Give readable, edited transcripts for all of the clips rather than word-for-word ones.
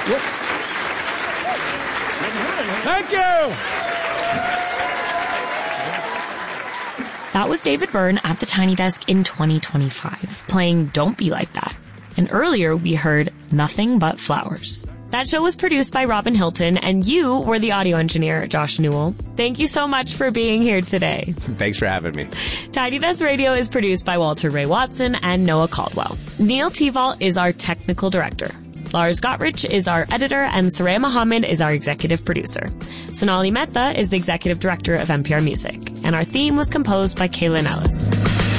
Thank you. That was David Byrne at the Tiny Desk in 2025, playing Don't Be Like That. And earlier we heard Nothing But Flowers. That show was produced by Robin Hilton, and you were the audio engineer, Josh Newell. Thank you so much for being here today. Thanks for having me. Tiny Desk Radio is produced by Walter Ray Watson and Noah Caldwell. Neil Teval is our technical director. Lars Gottrich is our editor, and Saraya Muhammad is our executive producer. Sonali Mehta is the executive director of NPR Music, and our theme was composed by Kaylin Ellis.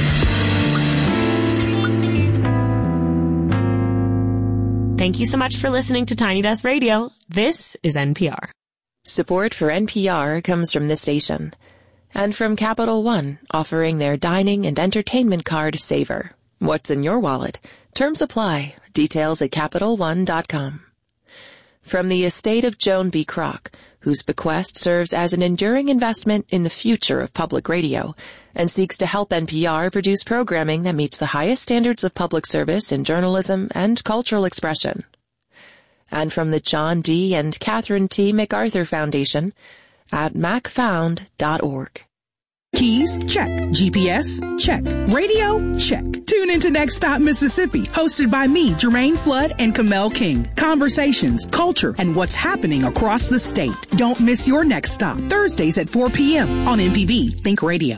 Thank you so much for listening to Tiny Desk Radio. This is NPR. Support for NPR comes from this station and from Capital One, offering their dining and entertainment card Savor. What's in your wallet? Terms apply. Details at CapitalOne.com. From the estate of Joan B. Kroc, whose bequest serves as an enduring investment in the future of public radio and seeks to help NPR produce programming that meets the highest standards of public service in journalism and cultural expression. And from the John D. and Catherine T. MacArthur Foundation at macfound.org. Keys? Check. GPS? Check. Radio? Check. Tune into Next Stop Mississippi, hosted by me, Jermaine Flood and Kamel King. Conversations, culture, and what's happening across the state. Don't miss your next stop. Thursdays at 4 p.m. on MPB Think Radio.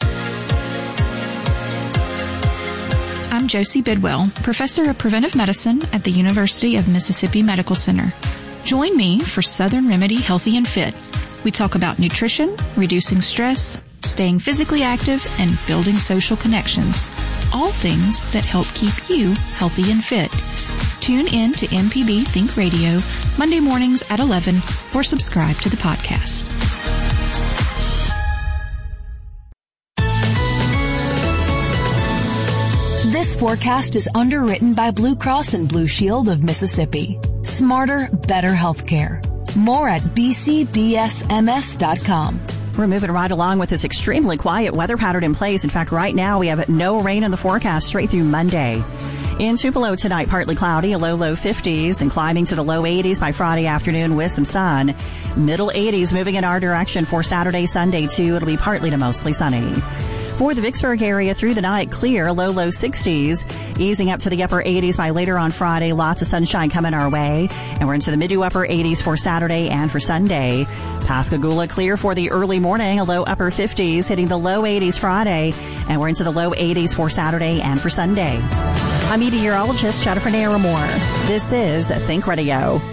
I'm Josie Bidwell, Professor of Preventive Medicine at the University of Mississippi Medical Center. Join me for Southern Remedy Healthy and Fit. We talk about nutrition, reducing stress, staying physically active, and building social connections. All things that help keep you healthy and fit. Tune in to MPB Think Radio Monday mornings at 11 or subscribe to the podcast. This forecast is underwritten by Blue Cross and Blue Shield of Mississippi. Smarter, better healthcare. More at bcbsms.com. We're moving right along with this extremely quiet weather pattern in place. In fact, right now we have no rain in the forecast straight through Monday. In Tupelo tonight, partly cloudy, a low 50s, and climbing to the low 80s by Friday afternoon with some sun. Middle 80s moving in our direction for Saturday, Sunday too. It'll be partly to mostly sunny. For the Vicksburg area through the night, clear, low 60s, easing up to the upper 80s by later on Friday. Lots of sunshine coming our way, and we're into the mid to upper 80s for Saturday and for Sunday. Pascagoula clear for the early morning, a low upper 50s, hitting the low 80s Friday, and we're into the low 80s for Saturday and for Sunday. I'm meteorologist Jennifer Naramore. This is Think Radio.